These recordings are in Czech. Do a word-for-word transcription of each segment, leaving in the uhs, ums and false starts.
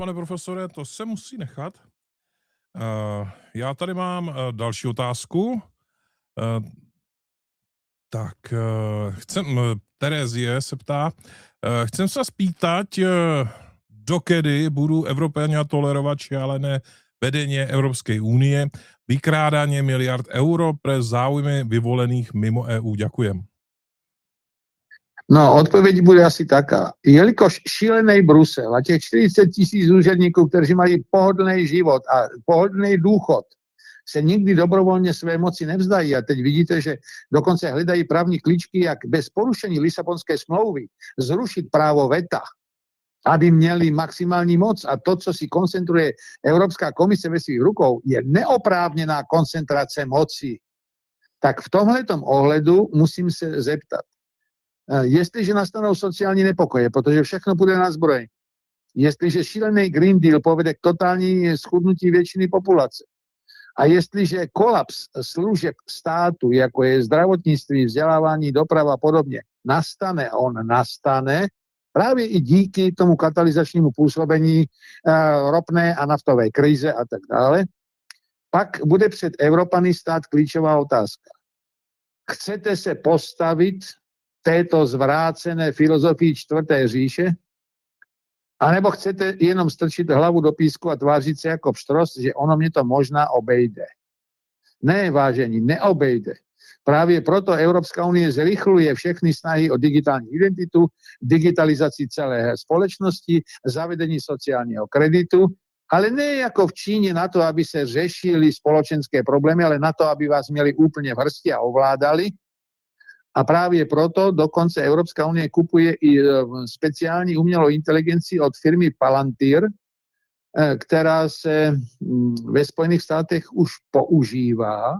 Pane profesore, to se musí nechat. Uh, já tady mám uh, další otázku. Uh, tak, uh, chcem, uh, Terezie se ptá, uh, chcem sa spýtať, uh, dokedy budú Evropania tolerovať šialené vedenie Európskej únie, vykrádanie miliard eur pre záujmy vyvolených mimo é ú. Ďakujem. No, odpověď bude asi taká. Jelikož šílený Brusel a těch čtyřicet tisíc úředníků, kteří mají pohodlný život a pohodlný důchod, se nikdy dobrovolně své moci nevzdají. A teď vidíte, že dokonce hledají právní klíčky, jak bez porušení Lisabonské smlouvy zrušit právo veta, aby měli maximální moc. A to, co si koncentruje Evropská komise ve svých rukou, je neoprávněná koncentrace moci. Tak v tomhletom ohledu musím se zeptat. Jestliže nastanou sociální nepokoje, protože všechno bude na zbroj, jestliže šílený Green Deal povede k totální schudnutí většiny populace a jestliže kolaps služeb státu, jako je zdravotnictví, vzdělávání, doprava a podobně, nastane, on nastane, právě i díky tomu katalyzačnímu působení uh, ropné a naftové krize a tak dále, pak bude před Evropany stát klíčová otázka. Chcete se postavit této zvrácené filozofii čtvrté říše? A nebo chcete jenom strčit hlavu do písku a tvářit se jako pštros, že ono mě to možná obejde? Ne, vážení, neobejde. Právě proto Evropská unie zrychluje všechny snahy o digitální identitu, digitalizaci celé společnosti, zavedení sociálního kreditu, ale ne jako v Číně na to, aby se řešily společenské problémy, ale na to, aby vás měli úplně v hrsti a ovládali. A právě proto dokonce Evropská unie kupuje i speciální umělou inteligenci od firmy Palantir, která se ve Spojených státech už používá.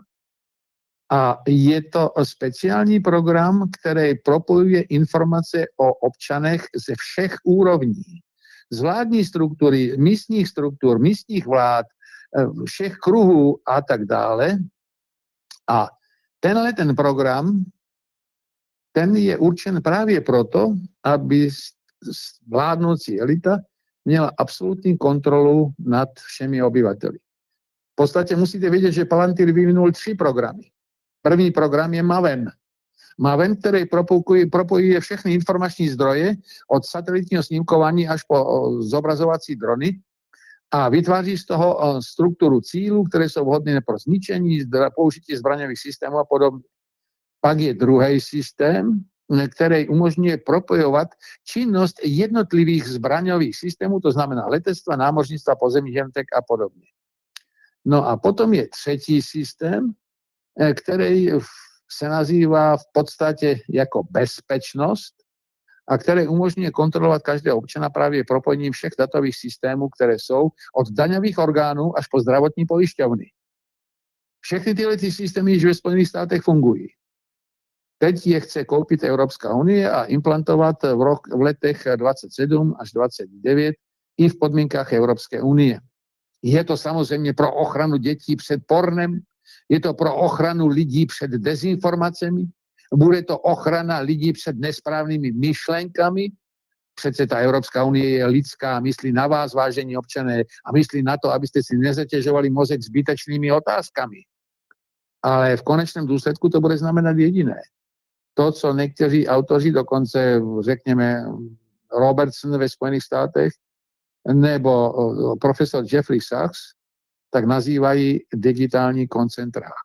A je to speciální program, který propojuje informace o občanech ze všech úrovní. Z vládní struktury, místních struktur, místních vlád, všech kruhů a tak dále. A tenhle ten program, ten je určen právě proto, aby vládnoucí elita měla absolutní kontrolu nad všemi obyvateli. V podstatě musíte vědět, že Palantir vyvinul tři programy. První program je Maven. Maven, který propojuje, propojuje všechny informační zdroje od satelitního snímkování až po zobrazovací drony a vytváří z toho strukturu cílů, které jsou vhodné pro zničení, použití zbraňových systémů a podobně. Pak je druhý systém, který umožňuje propojovat činnost jednotlivých zbraňových systémů, to znamená letectva, námořnictva, pozemních jednotek a podobně. No a potom je třetí systém, který se nazývá v podstatě jako bezpečnost a který umožňuje kontrolovat každého občana právě propojením všech datových systémů, které jsou od daňových orgánů až po zdravotní pojišťovny. Všechny tyhle ty systémy již ve Spojených státech fungují. Teď je chce koupit Evropská unie a implantovat v, rok, v letech dvacet sedm až dvacet devět i v podmínkách Evropské unie. Je to samozřejmě pro ochranu dětí před pornem, je to pro ochranu lidí před dezinformacemi, bude to ochrana lidí před nesprávnými myšlenkami. Přece ta Evropská unie je lidská, myslí na vás, vážení občané, a myslí na to, abyste si nezatěžovali mozek zbytečnými otázkami. Ale v konečném důsledku to bude znamenat jediné. To, co někteří autoři, dokonce řekněme Robertson ve Spojených státech nebo profesor Jeffrey Sachs, tak nazývají digitální koncentrák.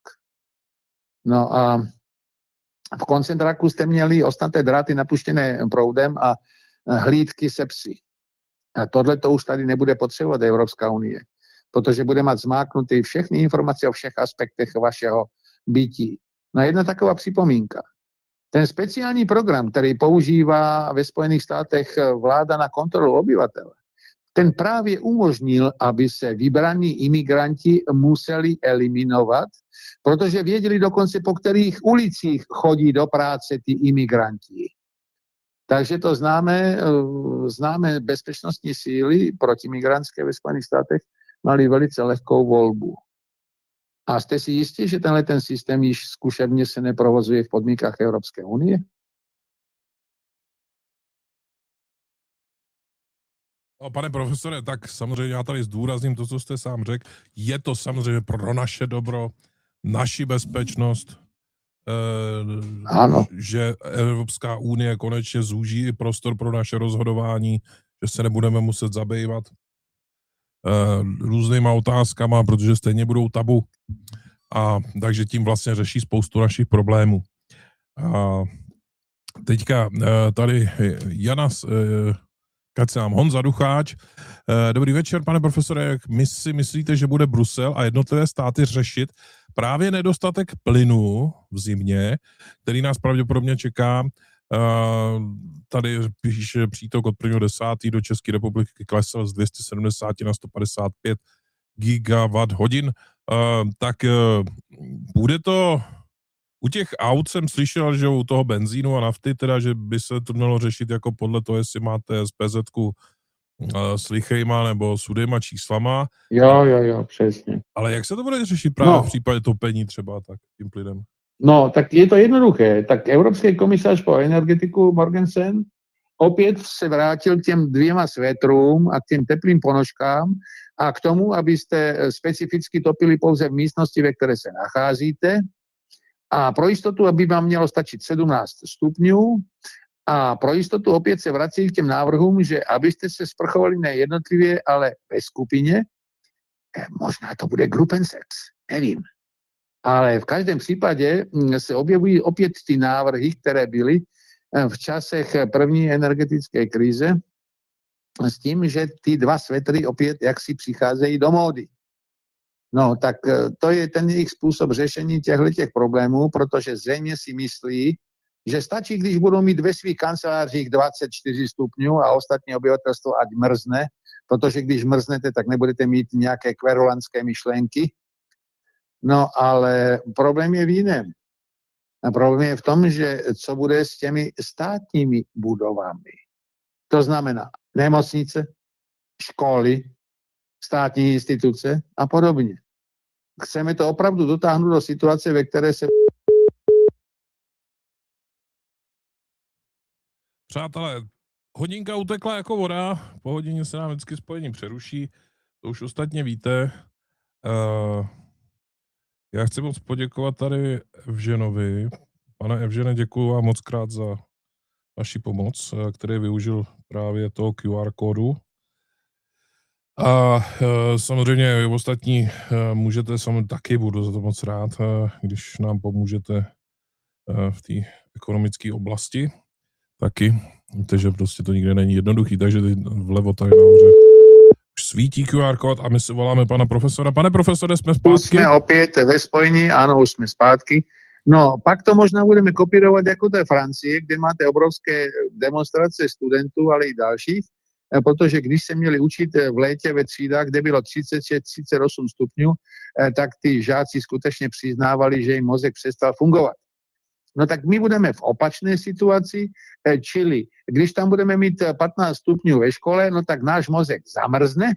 No a v koncentráku jste měli ostatné dráty napuštěné proudem a hlídky se psy. A tohle to už tady nebude potřebovat Evropská unie, protože bude mít zmáknutý všechny informace o všech aspektech vašeho bytí. No jedna taková připomínka. Ten speciální program, který používá ve Spojených státech vláda na kontrolu obyvatel, ten právě umožnil, aby se vybraní imigranti museli eliminovat, protože věděli dokonce, po kterých ulicích chodí do práce ty imigranti. Takže to známe, známe bezpečnostní síly protimigrantské ve Spojených státech mali velice lehkou volbu. A jste si jistí, že tenhle ten systém již zkušebně se neprovozuje v podmínkách Evropské unie? No, pane profesore, tak samozřejmě já tady zdůrazním to, co jste sám řekl. Je to samozřejmě pro naše dobro, naši bezpečnost, Ano. že Evropská unie konečně zúží prostor pro naše rozhodování, že se nebudeme muset zabývat různýma otázkama, protože stejně budou tabu. A takže tím vlastně řeší spoustu našich problémů. A teďka tady Jana Kacám, Honza Ducháč. Dobrý večer, pane profesore, jak my si myslíte, že bude Brusel a jednotlivé státy řešit právě nedostatek plynu v zimě, který nás pravděpodobně čeká? Tady píše přítok od prvního desátého do České republiky klesl z dvě stě sedmdesát na sto padesát pět gigawatt hodin. Tak bude to u těch aut jsem slyšel, že u toho benzínu a nafty, teda, že by se to mělo řešit jako podle toho, jestli máte es pé zetku uh, s lichejma nebo sudejma číslama. Jo, jo, jo, přesně. Ale jak se to bude řešit právě no. v případě topení třeba tak tím plynem? No, tak je to jednoduché. Tak Evropský komisař pro energetiku Morgensen opět se vrátil k těm dvěma svetrům a k těm teplým ponožkám a k tomu, abyste specificky topili pouze v místnosti, ve které se nacházíte. A pro jistotu, aby vám mělo stačit sedmnáct stupňů, a pro jistotu opět se vrací k těm návrhům, že abyste se sprchovali ne jednotlivě, ale ve skupině, možná to bude Gruppensex, nevím. Ale v každém případě se objevují opět ty návrhy, které byly v časech první energetické krize, s tím, že ty dva svetry opět jaksi přicházejí do módy. No, tak to je ten jejich způsob řešení těchto problémů, protože zřejmě si myslí, že stačí, když budou mít ve svých kancelářích dvacet čtyři stupňů a ostatní obyvatelstvo ať mrzne, protože když mrznete, tak nebudete mít nějaké kverulanské myšlenky. No, ale problém je v jiném. A problém je v tom, že co bude s těmi státními budovami. To znamená nemocnice, školy, státní instituce a podobně. Chceme to opravdu dotáhnout do situace, ve které se... Přátelé, hodinka utekla jako voda, po hodině se nám vždycky spojení přeruší, to už ostatně víte. Uh, já chci moc poděkovat tady Evženovi. Pane Evžene, děkuji vám moc krát za vaši pomoc, který využil právě toho Q R kódu. A e, samozřejmě ostatní e, můžete, samozřejmě taky budu za to moc rád, e, když nám pomůžete e, v té ekonomické oblasti taky. Víte, že prostě to nikdy není jednoduchý, takže vlevo tady nahoře už svítí Q R kód a my si voláme pana profesora. Pane profesore, jsme zpátky? Už jsme opět ve spojení, ano, už jsme zpátky. No, pak to možná budeme kopírovat jako té Francie, kde máte obrovské demonstrace studentů, ale i dalších, protože když se měli učit v létě ve třídách, kde bylo třicet šest třicet osm stupňů, tak ty žáci skutečně přiznávali, že jim mozek přestal fungovat. No tak my budeme v opačné situaci, čili když tam budeme mít patnáct stupňů ve škole, no tak náš mozek zamrzne,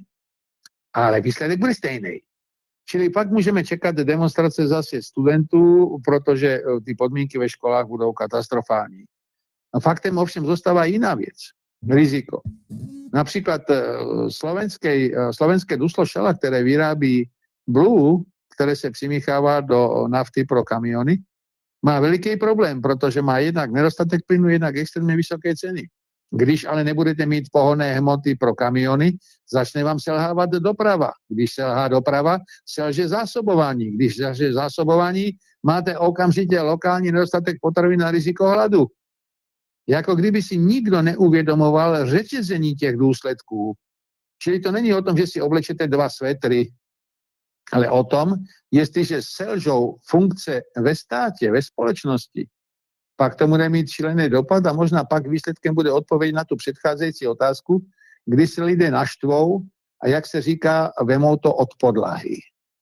ale výsledek bude stejný. Čili pak můžeme čekat demonstrace zase studentů, protože ty podmínky ve školách budou katastrofální. A faktem ovšem zůstává jiná věc. Riziko. Například slovenské, slovenské duslo šala, které vyrábí Blue, které se přimíchává do nafty pro kamiony, má veliký problém, protože má jednak nedostatek plynu, jednak extrémně vysoké ceny. Když ale nebudete mít pohonné hmoty pro kamiony, začne vám selhávat doprava. Když selhá doprava, selže zásobování. Když selže zásobování, máte okamžitě lokální nedostatek potravin a riziko hladu. Jako kdyby si nikdo neuvědomoval řetězení těch důsledků. Čili to není o tom, že si oblečete dva svetry, ale o tom, jestliže selžou funkce ve státě, ve společnosti, pak to bude mít šílený dopad a možná pak výsledkem bude odpověď na tu předcházející otázku, kdy se lidé naštvou a jak se říká, vemou to od podlahy.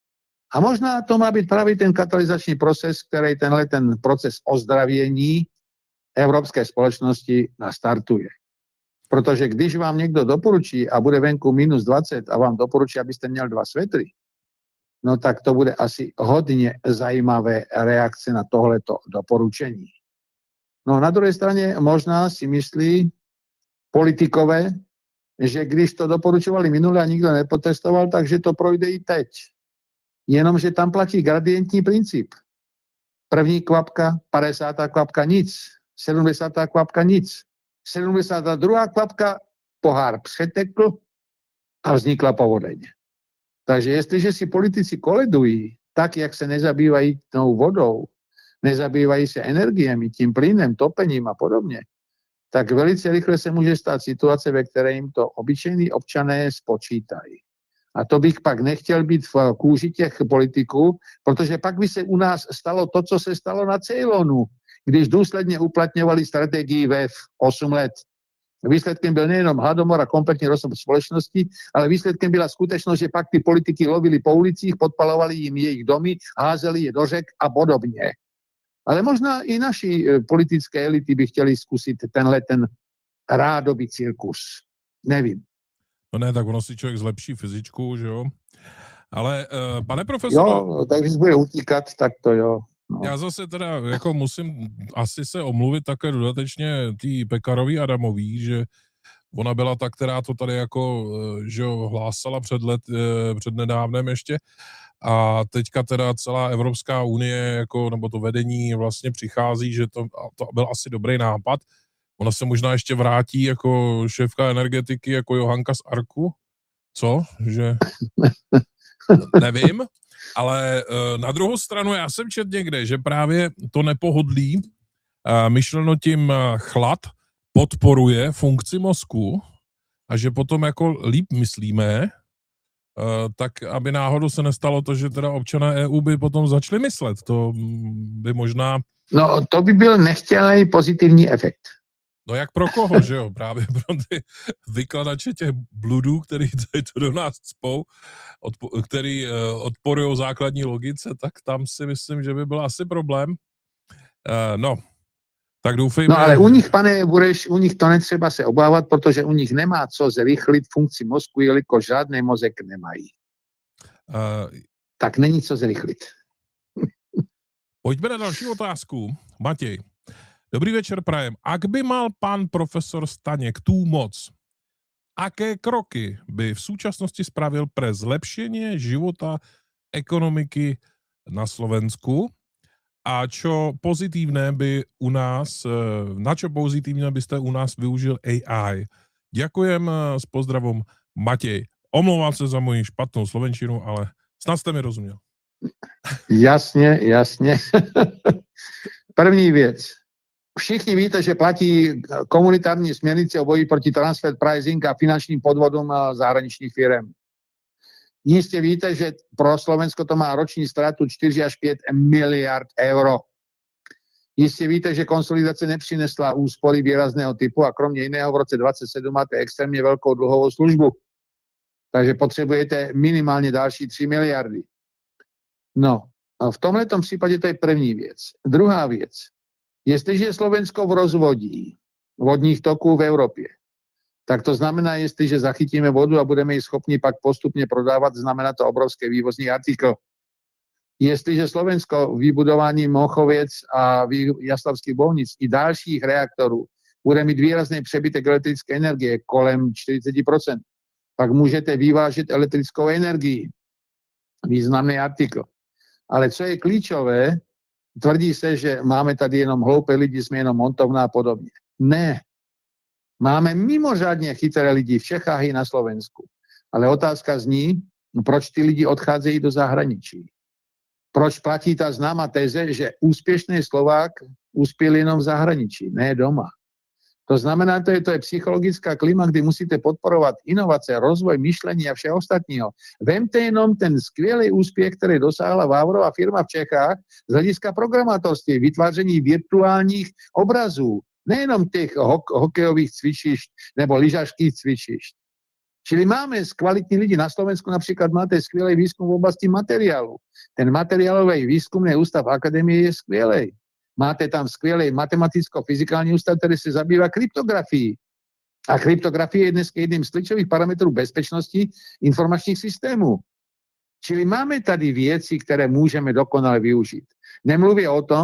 A možná to má být právě ten katalyzační proces, který tenhle ten proces ozdravění evropské společnosti nastartuje. Protože když vám někdo doporučí a bude venku minus dvacet a vám doporučí, abyste měl dva svetry, no tak to bude asi hodně zajímavé reakce na tohleto doporučení. No na druhé straně možná si myslí politikové, že když to doporučovali minule a nikdo neprotestoval, takže to projde i teď. Jenomže tam platí gradientní princip. První kvapka, padesátá kvapka nic, sedmdesátá kvapka nic, sedmdesátá druhá kvapka pohár přetekl a vznikla povodeň. Takže jestliže si politici koledují tak, jak se nezabývají tou vodou, nezabývají se energiemi, tím plynem, topením a podobně, tak velice rychle se může stát situace, ve které jim to obyčejní občané spočítají. A to bych pak nechtěl být v kůži těch politiků, protože pak by se u nás stalo to, co se stalo na Ceylonu, když důsledně uplatňovali strategii V E F osm let. Výsledkem byl nejenom hladomor a kompletní rozpad společnosti, ale výsledkem byla skutečnost, že pak ty politiky lovili po ulicích, podpalovali jim jejich domy, házeli je do řek a podobně. Ale možná i naši politické elity by chtěli zkusit tenhle ten rádoby cirkus. Nevím. No ne, tak ono si člověk zlepší fyzičku, že jo? Ale uh, pane profesore... Jo, tak když bude utíkat, tak to jo. No. Já zase teda jako musím asi se omluvit také dodatečně tý Pekarový Adamový, že ona byla ta, která to tady jako, že jo, hlásala před let, před nedávnem ještě a teďka teda celá Evropská unie jako, nebo to vedení vlastně přichází, že to, to byl asi dobrý nápad. Ona se možná ještě vrátí jako šéfka energetiky, jako Johanka z Arku. Co? Že... Nevím. Ale uh, na druhou stranu já jsem četl někde, že právě to nepohodlí, uh, myšleno tím uh, chlad, podporuje funkci mozku a že potom jako líp myslíme, uh, tak aby náhodou se nestalo to, že teda občané E U by potom začali myslet. To by možná... No to by byl nechtěný pozitivní efekt. No jak pro koho, že jo? Právě pro ty vykladače těch bludů, který to do nás cpou, odpo- který uh, odporují základní logice, tak tam si myslím, že by byl asi problém. Uh, no, tak doufejme... No ale u nich, pane Bureš, u nich to netřeba se obávat, protože u nich nemá co zrychlit funkci mozku, jelikož žádný mozek nemají. Uh, tak není co zrychlit. Pojďme na další otázku. Matěj. Dobrý večer, prajem. Ak by mal pán profesor Staněk tú moc, aké kroky by v súčasnosti spravil pre zlepšenie života ekonomiky na Slovensku a čo pozitívne by u nás, na čo pozitívne by ste u nás využil A I? Ďakujem, s pozdravom Matej. Omlouvám se za moji špatnou slovenčinu, ale snad ste mi rozuměl. Jasně, jasně. První věc. Všichni víte, že platí komunitární směrnice o boji proti transfer pricing a finančním podvodům zahraničních firm. Jistě víte, že pro Slovensko to má roční ztrátu čtyři až pět miliard euro. Jistě víte, že konsolidace nepřinesla úspory výrazného typu a kromě jiného v roce dvacet sedm máte extrémně velkou dluhovou službu. Takže potřebujete minimálně další tři miliardy. No, a v tomhletom případě to je první věc. Druhá věc. Jestliže je Slovensko v rozvodí vodních toků v Evropě, tak to znamená, jestliže zachytíme vodu a budeme ji schopni pak postupně prodávat, znamená to obrovské vývozní artikl. Jestliže Slovensko vybudování Mochoviec a Jaslavských Bohnic i dalších reaktorů bude mít výrazný přebytek elektrické energie kolem čtyřicet procent, pak můžete vyvážet elektrickou energii. Významný artikl. Ale co je klíčové, tvrdí se, že máme tady jenom hloupé lidi, jsme jenom montovna a podobně. Ne. Máme mimořádně chytré lidi v Čechách i na Slovensku. Ale otázka zní, proč ty lidi odcházejí do zahraničí. Proč platí ta známá teze, že úspěšný Slovák uspěl jenom v zahraničí, ne doma. To znamená, to je, to je psychologická klima, kdy musíte podporovat inovace, rozvoj, myšlení a vše ostatního. Vemte jenom ten skvělý úspěch, který dosáhla Vávrová firma v Čechách z hlediska programátorství, vytváření virtuálních obrazů, nejenom těch hok- hokejových cvičišť nebo lyžařských cvičišť. Čili máme kvalitní lidi. Na Slovensku například máte skvělý výzkum v oblasti materiálu. Ten materiálový výzkumný ústav akademie je skvělý. Máte tam skvělý matematicko-fyzikální ústav, který se zabývá kryptografií. A kryptografie je dnes jedním z klíčových parametrů bezpečnosti informačních systémů. Čili máme tady věci, které můžeme dokonale využít. Nemluvě o tom,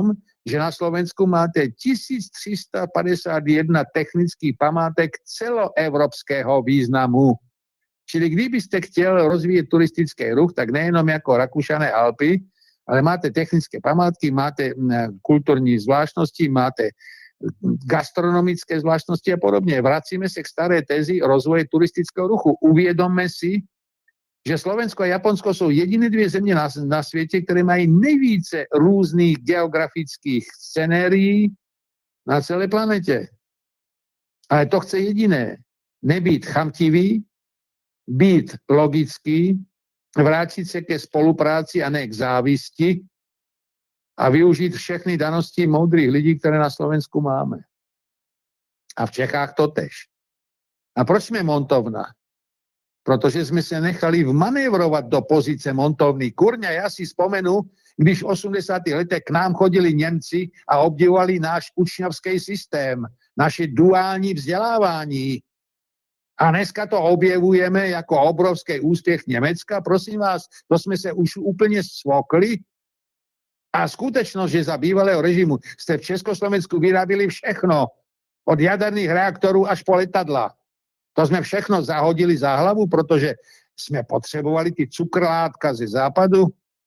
že na Slovensku máte tisíc tři sta padesát jedna technických památek celoevropského významu. Čili kdybyste chtěl rozvíjet turistický ruch, tak nejenom jako Rakušané Alpy, ale máte technické památky, máte kulturní zvláštnosti, máte gastronomické zvláštnosti a podobně. Vracíme se k staré tézi rozvoje turistického ruchu. Uvědomme si, že Slovensko a Japonsko jsou jediné dvě země na, na světě, které mají nejvíce různých geografických scenérií na celé planetě. Ale to chce jediné. Nebýt chamtivý, být logický, vrátit se ke spolupráci a ne k závisti a využít všechny danosti moudrých lidí, které na Slovensku máme. A v Čechách to tež. A proč jsme montovna? Protože jsme se nechali vmanévrovat do pozice montovny. Kurňa, já si vzpomenu, když v osmdesátých letech k nám chodili Němci a obdivovali náš učňovský systém, naše duální vzdělávání. A dneska to objevujeme jako obrovský úspěch Německa. Prosím vás, to jsme se už úplně svokli. A skutečnost, že za bývalého režimu jste v Československu vyrábili všechno, od jaderných reaktorů až po letadla. To jsme všechno zahodili za hlavu, protože jsme potřebovali ty cukrlátka ze západu.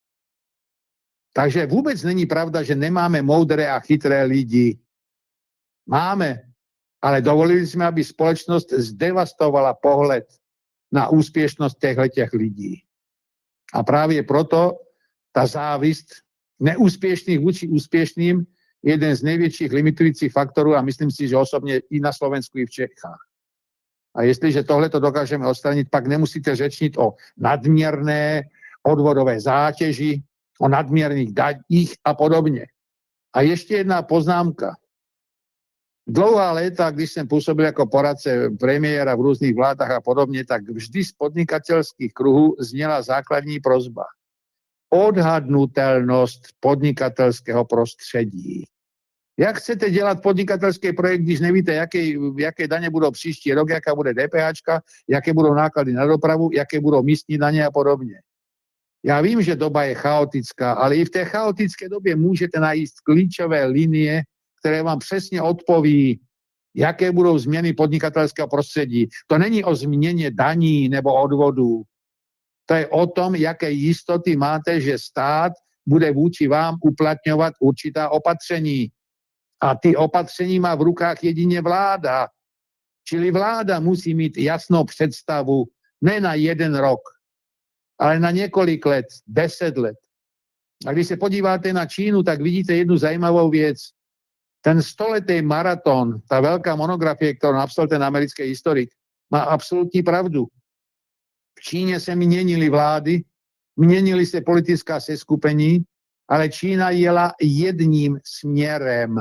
Takže vůbec není pravda, že nemáme moudré a chytré lidi. Máme, ale dovolili jsme, aby společnost zdevastovala pohled na úspěšnost těchto lidí. A právě proto ta závist neúspěšných vůči úspěšným je jeden z největších limitujících faktorů a myslím si, že osobně i na Slovensku, i v Čechách. A jestliže tohle to dokážeme odstranit, pak nemusíte řečnit o nadměrné odvodové zátěži, o nadměrných daních a podobně. A ještě jedna poznámka. Dlouhá léta, když jsem působil jako poradce premiéra v různých vládách a podobně, tak vždy z podnikatelských kruhů zněla základní prosba. Odhadnutelnost podnikatelského prostředí. Jak chcete dělat podnikatelský projekt, když nevíte, jaké, jaké daně budou příští rok, jaká bude DPHčka, jaké budou náklady na dopravu, jaké budou místní daně a podobně. Já vím, že doba je chaotická, ale i v té chaotické době můžete najít klíčové linie, které vám přesně odpoví, jaké budou změny podnikatelského prostředí. To není o změně daní nebo odvodů. To je o tom, jaké jistoty máte, že stát bude vůči vám uplatňovat určitá opatření. A ty opatření má v rukách jedině vláda. Čili vláda musí mít jasnou představu ne na jeden rok, ale na několik let, deset let. A když se podíváte na Čínu, tak vidíte jednu zajímavou věc. Ten stoletý maraton, ta velká monografie, kterou napsal ten americký historik, má absolutní pravdu. V Číně se měnily vlády, měnily se politická seskupení, ale Čína jela jedním směrem.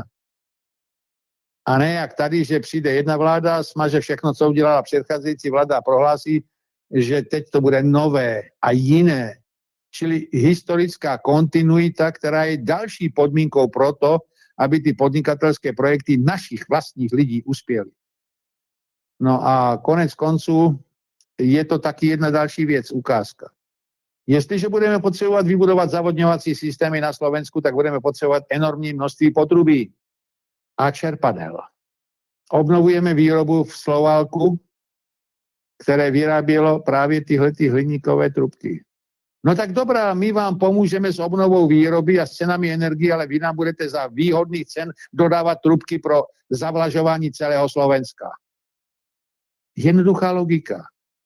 A ne jak tady, že přijde jedna vláda, smaže všechno, co udělala předcházející vláda a prohlásí, že teď to bude nové a jiné. Čili historická kontinuita, která je další podmínkou pro to, aby ty podnikatelské projekty našich vlastních lidí uspěly. No a konec konců je to taky jedna další věc, ukázka. Jestliže budeme potřebovat vybudovat zavodňovací systémy na Slovensku, tak budeme potřebovat enormní množství potrubí a čerpadel. Obnovujeme výrobu v Slovalku, které vyrábělo právě tyhle ty hliníkové trubky. No tak dobrá, my vám pomůžeme s obnovou výroby a s cenami energie, ale vy nám budete za výhodných cen dodávat trubky pro zavlažování celého Slovenska. Jednoduchá logika.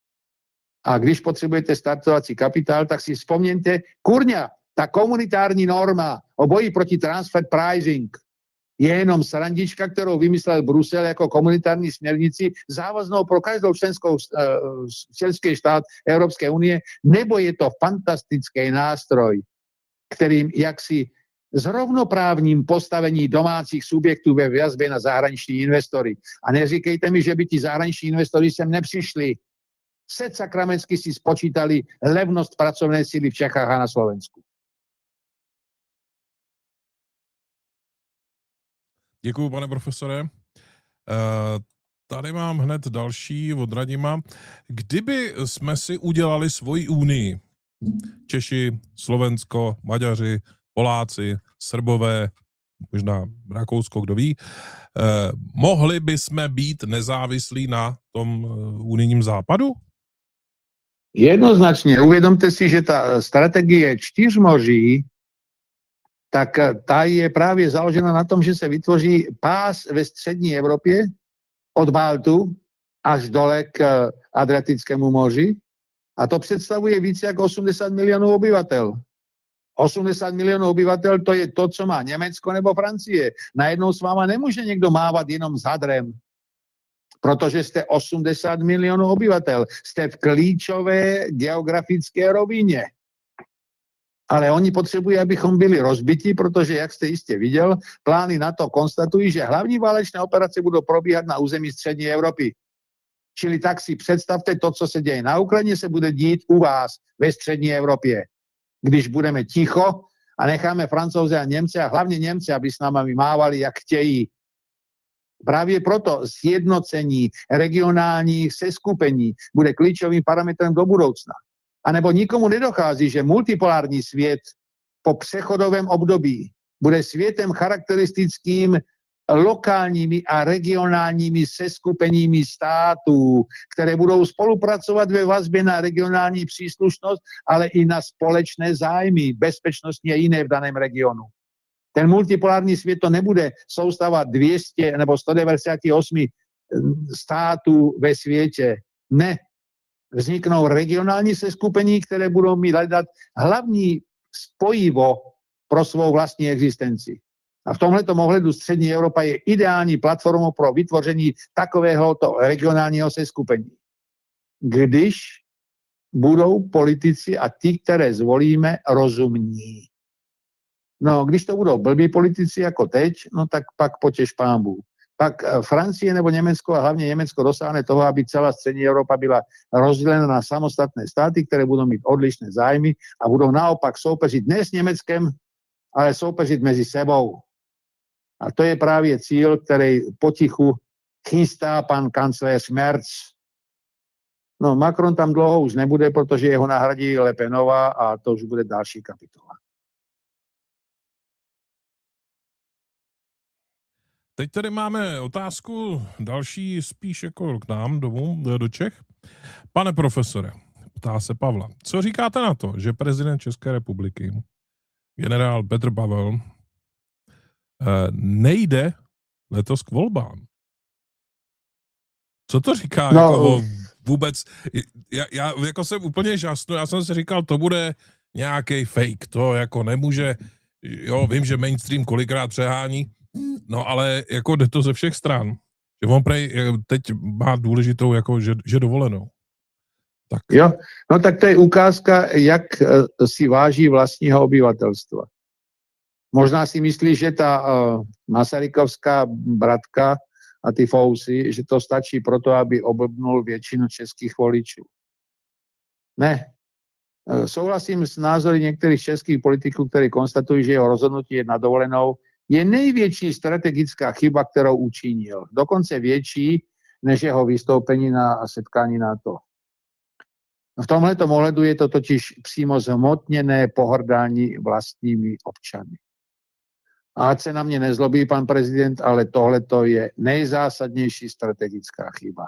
A když potřebujete startovací kapitál, tak si vzpomněte, kurňa, ta komunitární norma o boji proti transfer pricing je jenom srandička, kterou vymyslel Brusel jako komunitární směrnici, závaznou pro každou členskou, uh, členský stát Evropské unie, nebo je to fantastický nástroj, kterým jaksi zrovnoprávním postavení domácích subjektů ve vazbě na zahraniční investory. A neříkejte mi, že by ti zahraniční investory sem nepřišli. Set sakramensky si spočítali levnost pracovné síly v Čechách a na Slovensku. Děkuju, pane profesore. Tady mám hned další od Radima. Kdyby jsme si udělali svoji unii, Češi, Slovensko, Maďaři, Poláci, Srbové, možná Rakousko, kdo ví, eh, mohli bychom být nezávislí na tom unijním západu? Jednoznačně. Uvědomte si, že ta strategie čtyřmoří, tak ta je právě založena na tom, že se vytvoří pás ve střední Evropě od Baltu až dole k Adriatickému moři. A to představuje více jak osmdesát milionů obyvatel. osmdesát milionů obyvatel, to je to, co má Německo nebo Francie. Najednou s váma nemůže někdo mávat jenom zadrem, protože jste osmdesát milionů obyvatel. Jste v klíčové geografické rovině. Ale oni potřebují, abychom byli rozbití, protože, jak jste jistě viděl, plány NATO konstatují, že hlavní válečné operace budou probíhat na území střední Evropy. Čili tak si představte, to, co se děje na Ukrajině, se bude dít u vás ve střední Evropě. Když budeme ticho a necháme Francouze a Němce, a hlavně Němce, aby s námi mávali, jak chtějí. Právě proto sjednocení regionálních seskupení bude klíčovým parametrem do budoucna. A nebo nikomu nedochází, že multipolární svět po přechodovém období bude světem charakteristickým lokálními a regionálními seskupeními států, které budou spolupracovat ve vazbě na regionální příslušnost, ale i na společné zájmy, bezpečnostní a jiné v daném regionu. Ten multipolární svět to nebude soustava dvě stě nebo sto devadesát osm států ve světě. Ne. Vzniknou regionální seskupení, které budou mít hledat hlavní spojivo pro svou vlastní existenci. A v tomhletom ohledu střední Evropa je ideální platformou pro vytvoření takovéhoto regionálního seskupení. Když budou politici a ti, které zvolíme, rozumní. No, když to budou blbí politici jako teď, no tak pak potěš pánbů. Pak Francie nebo Německo, a hlavně Německo dosáhne toho, aby celá střední Evropa byla rozdělena na samostatné státy, které budou mít odlišné zájmy a budou naopak soupeřit ne s Německem, ale soupeřit mezi sebou. A to je právě cíl, který potichu chystá pan kancléř Merz. No, Macron tam dlouho už nebude, protože jeho nahradí Le Penová a to už bude další kapitola. Teď tady máme otázku další spíš jako k nám domů, do Čech. Pane profesore, ptá se Pavla, co říkáte na to, že prezident České republiky, generál Petr Pavel, nejde letos k volbám? Co to říká no, jako vůbec? Já, já jako jsem úplně žasnul, já jsem si říkal, to bude nějaký fake, to jako nemůže, jo, vím, že mainstream kolikrát přehání, no ale jako jde to ze všech stran. Že on prej teď má důležitou, jako, že, že dovolenou. Tak. Jo, no tak to je ukázka, jak si váží vlastního obyvatelstva. Možná si myslí, že ta uh, masarykovská bratka a ty fousy, že to stačí proto, aby oblbnul většinu českých voličů. Ne. Uh, souhlasím s názory některých českých politiků, kteří konstatují, že jeho rozhodnutí je na dovolenou je největší strategická chyba, kterou učinil. Dokonce větší, než jeho vystoupení na setkání NATO. V tomhletom ohledu je to totiž přímo zhmotněné pohrdání vlastními občany. A ať se na mě nezlobí pan prezident, ale tohleto je nejzásadnější strategická chyba.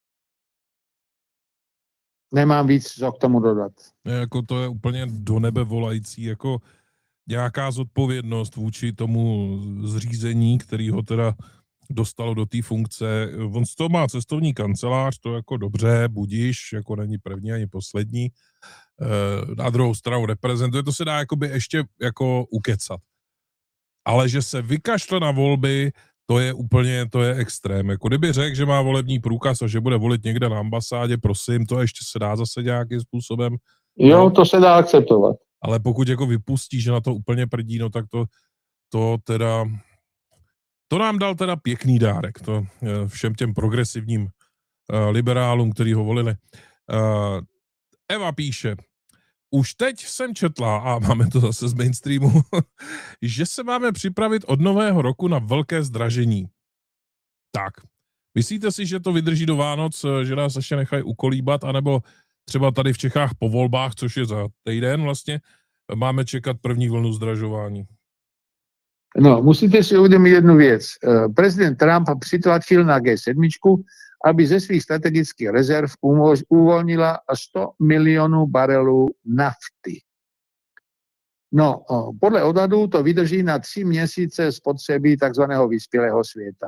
Nemám víc, co k tomu dodat. Jako to je úplně do nebe volající, jako nějaká zodpovědnost vůči tomu zřízení, který ho teda dostalo do té funkce. On z toho má cestovní kancelář, to jako dobře, budíš, jako není první ani poslední. Na druhou stranu reprezentuje, to se dá jakoby ještě jako ukecat. Ale že se vykašle na volby, to je úplně, to je extrém. Jako kdyby řekl, že má volební průkaz a že bude volit někde na ambasádě, prosím, to ještě se dá zase nějakým způsobem. Jo, no, to se dá akceptovat. Ale pokud jako vypustí, že na to úplně prdí, no tak to, to teda, to nám dal teda pěkný dárek, to všem těm progresivním uh, liberálům, který ho volili. Uh, Eva píše, už teď jsem četla, a máme to zase z mainstreamu, že se máme připravit od nového roku na velké zdražení. Tak, myslíte si, že to vydrží do Vánoc, že nás ještě nechají ukolíbat, anebo třeba tady v Čechách po volbách, což je za týden vlastně, máme čekat první vlnu zdražování? No, musíte si uvědomit jednu věc. Prezident Trump přitlačil na G sedm, aby ze svých strategických rezerv uvolnila sto milionů barelů nafty. No, podle odhadů to vydrží na tři měsíce spotřeby takzvaného vyspělého světa.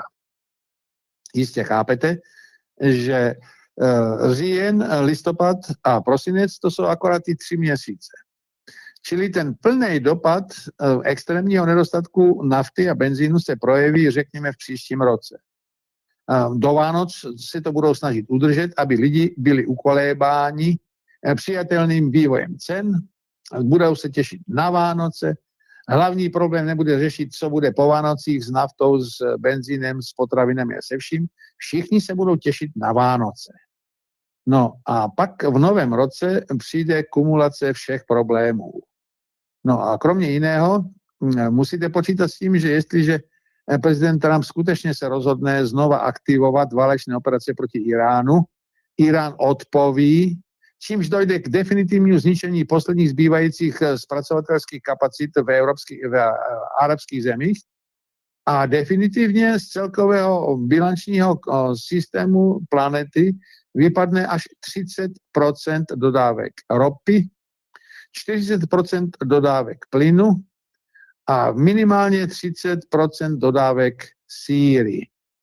Jistě chápete, že říjen, listopad a prosinec to jsou akorát ty tři měsíce. Čili ten plný dopad extrémního nedostatku nafty a benzínu se projeví, řekněme, v příštím roce. Do Vánoc se to budou snažit udržet, aby lidi byli ukolébáni přijatelným vývojem cen, budou se těšit na Vánoce. Hlavní problém nebude řešit, co bude po Vánocích s naftou, s benzínem, s potravinami a se vším. Všichni se budou těšit na Vánoce. No a pak v novém roce přijde kumulace všech problémů. No a kromě jiného musíte počítat s tím, že jestliže prezident Trump skutečně se rozhodne znova aktivovat válečné operace proti Iránu, Irán odpoví, čímž dojde k definitivnímu zničení posledních zbývajících zpracovatelských kapacit v, evropských, v arabských zemích a definitivně z celkového bilančního systému planety vypadne až třicet procent dodávek ropy, čtyřicet procent dodávek plynu a minimálně třicet procent dodávek síry.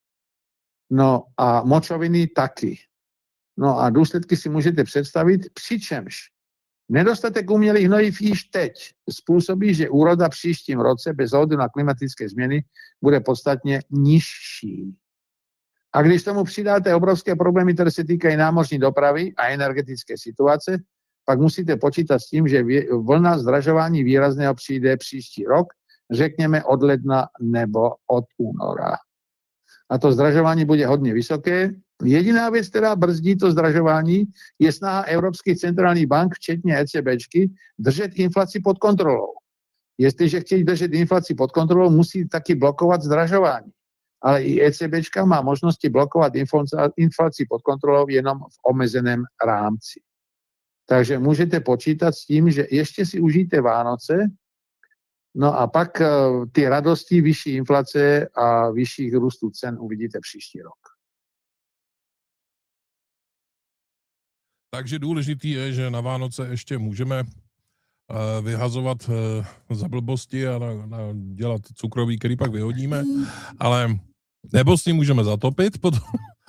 No a močoviny taky. No a důsledky si můžete představit, přičemž nedostatek umělých hnojiv již teď způsobí, že úroda příštím roce bez ohledu na klimatické změny bude podstatně nižší. A když tomu přidáte obrovské problémy, které se týkají námořní dopravy a energetické situace, pak musíte počítat s tím, že vlna zdražování výrazného přijde příští rok, řekněme od ledna nebo od února. A to zdražování bude hodně vysoké. Jediná věc, která brzdí to zdražování, je snaha Evropských centrálních bank, včetně ECBčky, držet inflaci pod kontrolou. Jestliže chtějí držet inflaci pod kontrolou, musí taky blokovat zdražování. Ale i ECBčka má možnosti blokovat inflaci pod kontrolou jenom v omezeném rámci. Takže můžete počítat s tím, že ještě si užijte Vánoce, no a pak ty radosti vyšší inflace a vyšších růstů cen uvidíte příští rok. Takže důležitý je, že na Vánoce ještě můžeme vyhazovat za blbosti a na, na dělat cukroví, který pak vyhodíme, ale nebo s ním můžeme zatopit potom.